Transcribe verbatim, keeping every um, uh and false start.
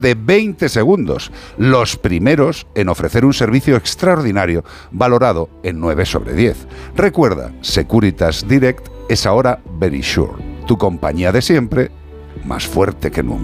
de veinte segundos, los primeros en ofrecer un servicio extraordinario valorado en nueve sobre diez. Recuerda, Securitas Direct es ahora Verisure, tu compañía de siempre, más fuerte que nunca.